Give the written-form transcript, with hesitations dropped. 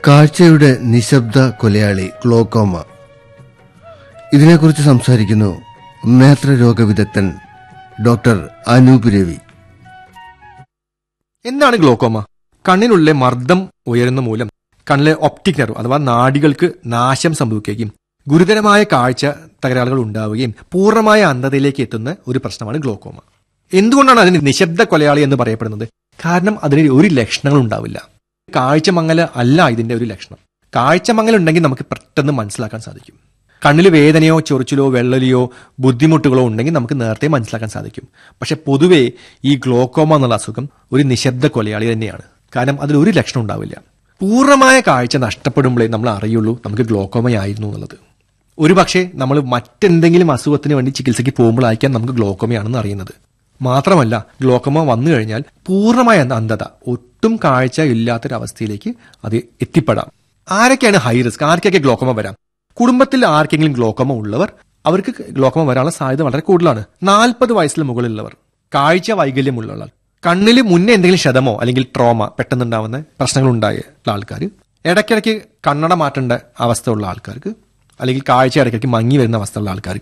കാഴ്ചയുടെ നിശബ്ദ കൊലയാളി ഗ്ലോക്കോമ. ഇതിനെക്കുറിച്ച് സംസാരിക്കുന്നു നേത്രരോഗ വിദഗ്ധൻ ഡോക്ടർ അനൂപ് രവി. എന്താണ് ഗ്ലോക്കോമ? കണ്ണിനുള്ളിലെ മർദ്ദം ഉയരുന്ന മൂലം കണ്ണിലെ ഒപ്റ്റിക് നെർവ് അഥവാ നാഡികൾക്ക് നാശം സംഭവിക്കുകയും ഗുരുതരമായ കാഴ്ച തകരാറുകൾ ഉണ്ടാവുകയും പൂർണ്ണമായ അന്ധതയിലേക്ക് എത്തുന്ന ഒരു പ്രശ്നമാണ് ഗ്ലോക്കോമ. എന്തുകൊണ്ടാണ് അതിന് നിശബ്ദ കൊലയാളി എന്ന് പറയപ്പെടുന്നത്? കാരണം അതിന് ഒരു ലക്ഷണങ്ങൾ ഉണ്ടാവില്ല. കാഴ്ചമങ്ങൽ അല്ല ഇതിന്റെ ഒരു ലക്ഷണം. കാഴ്ചമങ്ങൽ ഉണ്ടെങ്കിൽ നമുക്ക് പെട്ടെന്ന് മനസ്സിലാക്കാൻ സാധിക്കും. കണ്ണിൽ വേദനയോ ചൊറിച്ചിലോ വെള്ളലിയോ ബുദ്ധിമുട്ടുകളോ ഉണ്ടെങ്കിൽ നമുക്ക് നേരത്തെ മനസ്സിലാക്കാൻ സാധിക്കും. പക്ഷെ പൊതുവേ ഈ ഗ്ലോക്കോമ എന്നുള്ള അസുഖം ഒരു നിശബ്ദ കൊലയാളി തന്നെയാണ്. കാരണം അതിലൊരു ലക്ഷണം ഉണ്ടാവില്ല. പൂർണ്ണമായ കാഴ്ച നഷ്ടപ്പെടുമ്പോഴേ നമ്മൾ അറിയുള്ളൂ നമുക്ക് ഗ്ലോക്കോമയായിരുന്നു എന്നുള്ളത്. ഒരുപക്ഷെ നമ്മൾ മറ്റെന്തെങ്കിലും അസുഖത്തിന് വേണ്ടി ചികിത്സയ്ക്ക് പോകുമ്പോഴായിരിക്കാം നമുക്ക് ഗ്ലോക്കോമയാണെന്ന് അറിയുന്നത്. മാത്രമല്ല, ഗ്ലോക്കോമ വന്നു കഴിഞ്ഞാൽ പൂർണ്ണമായ അന്ധത, ഒട്ടും കാഴ്ച ഇല്ലാത്തൊരവസ്ഥയിലേക്ക് അത് എത്തിപ്പെടാം. ആരൊക്കെയാണ് ഹൈ റിസ്ക്? ആർക്കൊക്കെ ഗ്ലോക്കോമ വരാം? കുടുംബത്തിൽ ആർക്കെങ്കിലും ഗ്ലോക്കോമ ഉള്ളവർ, അവർക്ക് ഗ്ലോക്കോമ വരാനുള്ള സാധ്യത വളരെ കൂടുതലാണ്. 40 വയസ്സിന് മുകളിലുള്ളവർ, കാഴ്ച വൈകല്യമുള്ള, കണ്ണിൽ മുന്നേ എന്തെങ്കിലും ക്ഷതമോ അല്ലെങ്കിൽ ട്രോമ പെട്ടെന്നുണ്ടാവുന്ന പ്രശ്നങ്ങൾ ഉണ്ടായ ആൾക്കാർ, ഇടയ്ക്കിടയ്ക്ക് കണ്ണട മാറ്റേണ്ട അവസ്ഥ ഉള്ള ആൾക്കാർക്ക്, അല്ലെങ്കിൽ കാഴ്ച ഇടയ്ക്കിടയ്ക്ക് മങ്ങി വരുന്ന അവസ്ഥയുള്ള ആൾക്കാർക്ക്